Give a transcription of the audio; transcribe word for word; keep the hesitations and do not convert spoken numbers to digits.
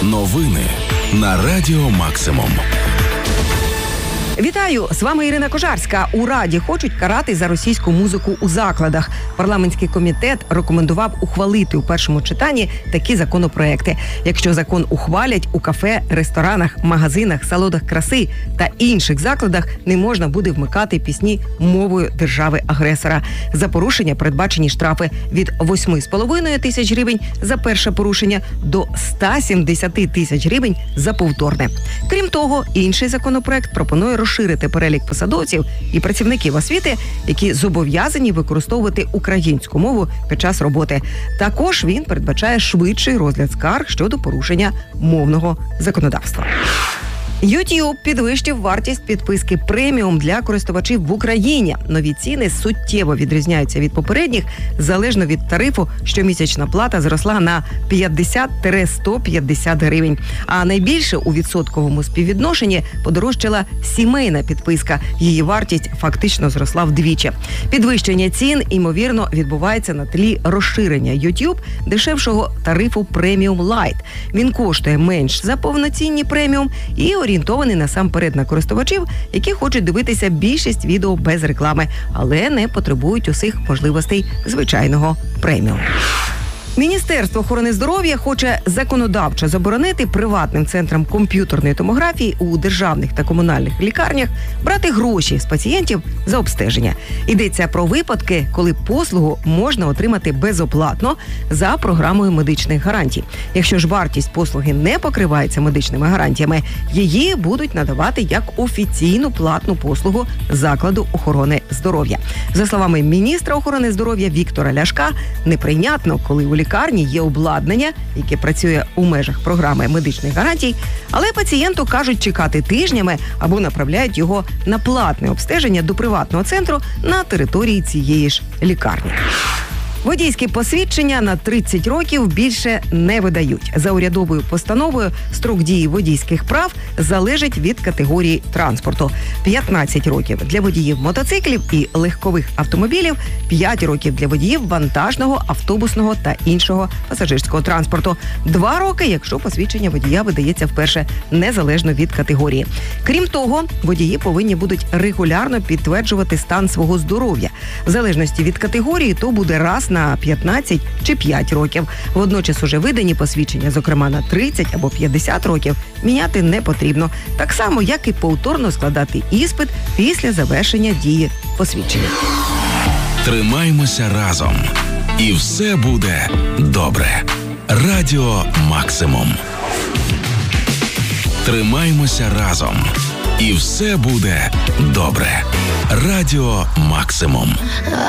Новини на Радіо Максимум. Вітаю! З вами Ірина Кожарська. У Раді хочуть карати за російську музику у закладах. Парламентський комітет рекомендував ухвалити у першому читанні такі законопроекти. Якщо закон ухвалять, у кафе, ресторанах, магазинах, салонах краси та інших закладах не можна буде вмикати пісні мовою держави-агресора. За порушення передбачені штрафи від восьми з половиною тисяч гривень за перше порушення до ста сімдесяти тисяч гривень за повторне. Крім того, інший законопроект пропонує розширити перелік посадовців і працівників освіти, які зобов'язані використовувати українську мову під час роботи. Також він передбачає швидший розгляд скарг щодо порушення мовного законодавства. YouTube підвищив вартість підписки преміум для користувачів в Україні. Нові ціни суттєво відрізняються від попередніх, залежно від тарифу. Щомісячна плата зросла на п'ятдесят - сто п'ятдесят гривень. А найбільше у відсотковому співвідношенні подорожчала сімейна підписка. Її вартість фактично зросла вдвічі. Підвищення цін, ймовірно, відбувається на тлі розширення YouTube дешевшого тарифу преміум Lite. Він коштує менш за повноцінні преміум і орієнтований насамперед на користувачів, які хочуть дивитися більшість відео без реклами, але не потребують усіх можливостей звичайного преміум. Міністерство охорони здоров'я хоче законодавчо заборонити приватним центрам комп'ютерної томографії у державних та комунальних лікарнях брати гроші з пацієнтів за обстеження. Йдеться про випадки, коли послугу можна отримати безоплатно за програмою медичних гарантій. Якщо ж вартість послуги не покривається медичними гарантіями, її будуть надавати як офіційну платну послугу закладу охорони здоров'я. За словами міністра охорони здоров'я Віктора Ляшка, неприйнятно, коли у лікарні є обладнання, яке працює у межах програми медичних гарантій, але пацієнту кажуть чекати тижнями або направляють його на платне обстеження до приватного центру на території цієї ж лікарні. Водійські посвідчення на тридцять років більше не видають. За урядовою постановою строк дії водійських прав залежить від категорії транспорту. п'ятнадцять років для водіїв мотоциклів і легкових автомобілів, п'ять років для водіїв вантажного, автобусного та іншого пасажирського транспорту. Два роки, якщо посвідчення водія видається вперше, незалежно від категорії. Крім того, водії повинні будуть регулярно підтверджувати стан свого здоров'я. В залежності від категорії то буде раз на п'ятнадцять чи п'ять років. Водночас уже видані посвідчення, зокрема на тридцять або п'ятдесят років, міняти не потрібно. Так само, як і повторно складати іспит після завершення дії посвідчення. Тримаймося разом. І все буде добре. Радіо Максимум. Тримаймося разом. І все буде добре. Радіо Максимум.